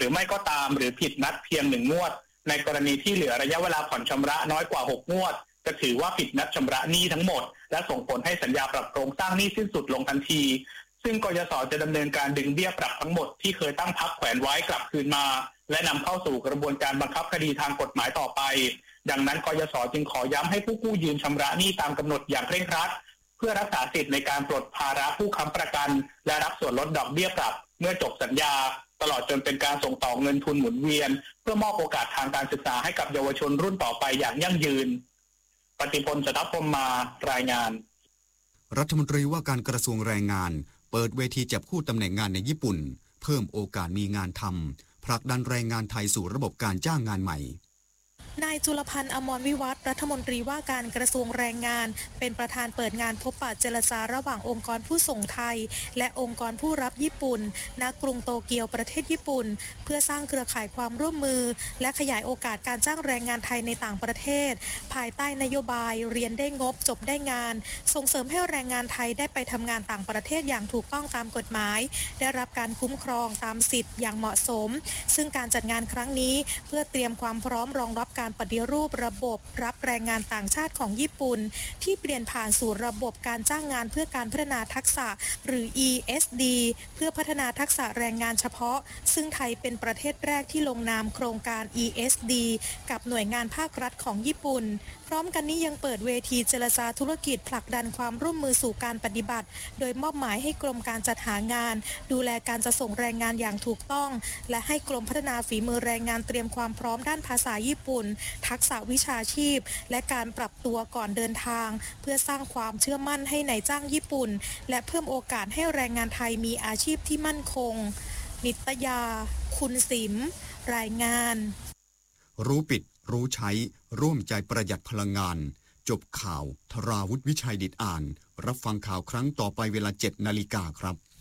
รือไม่ก็ตามหรือผิดนัดเพียง1งวดในกรณีที่เหลือระยะเวลาผ่อนชำระน้อยกว่า6งวดจะถือว่าผิดนัดชำระหนี้ทั้งหมดและส่งผลให้สัญญาปรับโครงสร้างหนี้สิ้นสุดลงทันทีซึ่งกยศจะดำเนินการดึงเบี้ยปรับทั้งหมดที่เคยตั้งพักแขวนไว้กลับคืนมาและนำเข้าสู่กระบวนการบังคับคดีทางกฎหมายต่อไปดังนั้นกยศจึงขอย้ำให้ผู้กู้ยืมชำระหนี้ตามกำหนดอย่างเคร่งครัดเพื่อรักษาสิทธิ์ในการปลดภาระผู้ค้ำประกันและรับส่วนลดดอกเบี้ยปรับเมื่อจบสัญญาตลอดจนเป็นการส่งต่อเงินทุนหมุนเวียนเพื่อมอบโอกาสทางการศึกษาให้กับเยาวชนรุ่นต่อไปอย่างยั่งยืนปฏิพล จตัพพรหมารายงานรัฐมนตรีว่าการกระทรวงแรงงานเปิดเวทีจับคู่ตำแหน่งงานในญี่ปุ่นเพิ่มโอกาสมีงานทำผลักดันแรงงานไทยสู่ระบบการจ้างงานใหม่นายจุลพันธ์ อมรวิวัฒน์รัฐมนตรีว่าการกระทรวงแรงงานเป็นประธานเปิดงานพบปะเจรจาระหว่างองค์กรผู้ส่งไทยและองค์กรผู้รับญี่ปุ่นณกรุงโตเกียวประเทศญี่ปุ่นเพื่อสร้างเครือข่ายความร่วมมือและขยายโอกาสการจ้างแรงงานไทยในต่างประเทศภายใต้นโยบายเรียนได้งบจบได้งานส่งเสริมให้แรงงานไทยได้ไปทำงานต่างประเทศอย่างถูกต้องตามกฎหมายได้รับการคุ้มครองตามสิทธิ์อย่างเหมาะสมซึ่งการจัดงานครั้งนี้เพื่อเตรียมความพร้อมรองรับการปฏิรูประบบรับแรงงานต่างชาติของญี่ปุ่นที่เปลี่ยนผ่านสู่ระบบการจ้างงานเพื่อการพัฒนาทักษะหรือ ESD เพื่อพัฒนาทักษะแรงงานเฉพาะซึ่งไทยเป็นประเทศแรกที่ลงนามโครงการ ESD กับหน่วยงานภาครัฐของญี่ปุ่นพร้อมกันนี้ยังเปิดเวทีเจรจาธุรกิจผลักดันความร่วมมือสู่การปฏิบัติโดยมอบหมายให้กรมการจัดหางานดูแลการจะส่งแรงงานอย่างถูกต้องและให้กรมพัฒนาฝีมือแรงงานเตรียมความพร้อมด้านภาษาญี่ปุ่นทักษะวิชาชีพและการปรับตัวก่อนเดินทางเพื่อสร้างความเชื่อมั่นให้นายจ้างญี่ปุ่นและเพิ่มโอกาสให้แรงงานไทยมีอาชีพที่มั่นคงนิตยาคุณสิมรายงานรู้ปิดรู้ใช้ร่วมใจประหยัดพลังงานจบข่าวธราวุฒิวิชัยดิษฐ์อ่านรับฟังข่าวครั้งต่อไปเวลา 7 นาฬิกาครับ